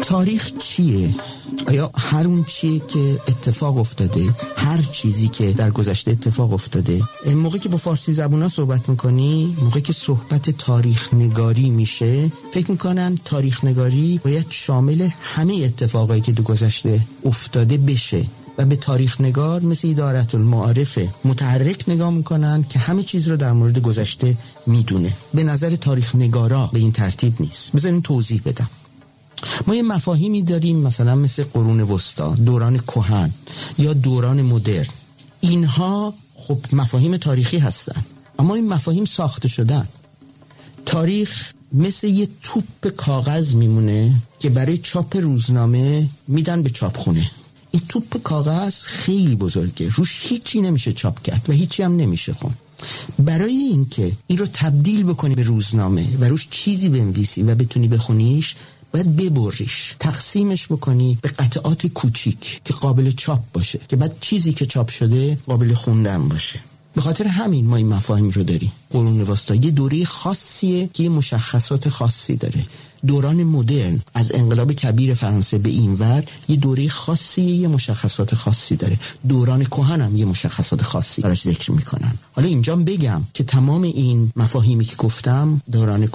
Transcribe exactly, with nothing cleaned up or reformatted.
تاریخ چیه؟ آیا هر اون چیه که اتفاق افتاده، هر چیزی که در گذشته اتفاق افتاده؟ موقعی که با فارسی زبونا صحبت میکنی، موقعی که صحبت تاریخ نگاری میشه، فکر میکنن تاریخ نگاری باید شامل همه اتفاقایی که در گذشته افتاده بشه و به تاریخ نگار مثل ادارت المعارف متحرک نگاه میکنن که همه چیز رو در مورد گذشته میدونه. به نظر تاریخ نگارا به این ترتیب نیست. بذارین توضیح بدم. ما یه مفاهیمی داریم مثلا مثل قرون وسطا، دوران کهن یا دوران مدرن. اینها خب مفاهیم تاریخی هستن، اما این مفاهیم ساخته شدن. تاریخ مثل یه توپ کاغذ میمونه که برای چاپ روزنامه میدن به چاپخونه. این توپ کاغذ خیلی بزرگه، روش هیچی نمیشه چاپ کرد و هیچی هم نمیشه خوند. برای اینکه این رو تبدیل بکنی به روزنامه و روش چیزی بنویسی و بتونی بخونیش، باید ببریش، تقسیمش بکنی به قطعات کوچیک که قابل چاپ باشه، که بعد چیزی که چاپ شده قابل خوندن باشه. به خاطر همین ما این مفاهیم رو داریم. قرون وسطا یه دوره خاصیه که مشخصات خاصی داره. دوران مدرن از انقلاب کبیر فرانسه به اینور یه دوره خاصیه، یه مشخصات خاصی داره. دوران کهن هم یه مشخصات خاصی براش ذکر میکنن. حالا اینجا بگم که تمام این مفاهیمی که گفتم، دوران